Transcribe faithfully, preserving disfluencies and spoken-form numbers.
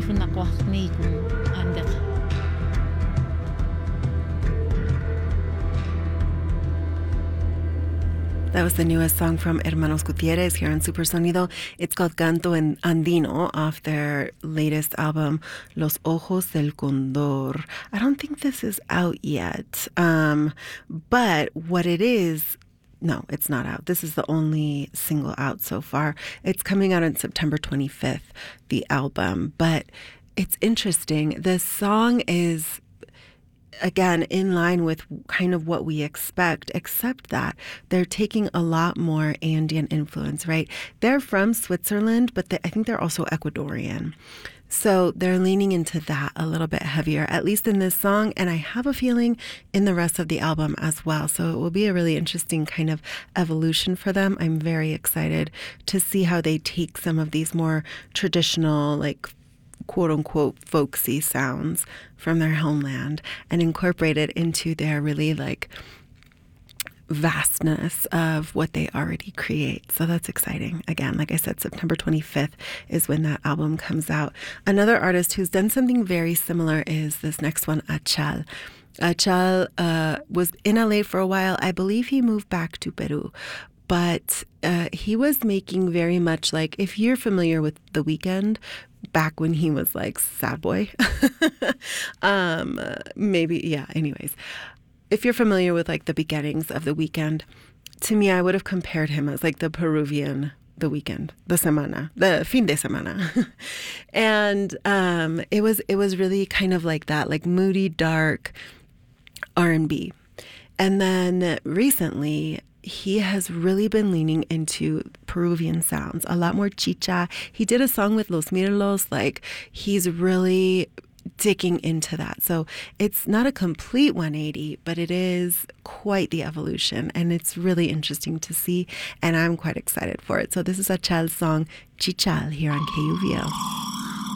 nakuakni kung andek. That was the newest song from Hermanos Gutierrez here on Supersonido. It's called Canto en Andino off their latest album, Los Ojos del Condor. I don't think this is out yet, um, but what it is, no, it's not out. This is the only single out so far. It's coming out on September twenty-fifth, the album, but it's interesting. The song is, again, in line with kind of what we expect, except that they're taking a lot more Andean influence, right? They're from Switzerland, but they, I think they're also Ecuadorian. So they're leaning into that a little bit heavier, at least in this song, and I have a feeling in the rest of the album as well. So it will be a really interesting kind of evolution for them. I'm very excited to see how they take some of these more traditional, like, quote-unquote folksy sounds from their homeland and incorporate it into their really like vastness of what they already create. So that's exciting. Again, like I said, September twenty-fifth is when that album comes out. Another artist who's done something very similar is this next one, Achal. Achal uh, was in L A for a while. I believe he moved back to Peru. But uh, he was making very much like, if you're familiar with The Weeknd, back when he was like sad boy, um, maybe, yeah, anyways. If you're familiar with like the beginnings of The Weeknd, to me, I would have compared him as like the Peruvian The Weeknd, the semana, the fin de semana. And um, it was it was really kind of like that, like moody, dark R and B. And then recently, he has really been leaning into Peruvian sounds, a lot more chicha. He did a song with Los Mirlos, like he's really digging into that. So it's not a complete one eighty, but it is quite the evolution, and it's really interesting to see, and I'm quite excited for it. So this is Achal's song, Chichal, here on K U V L.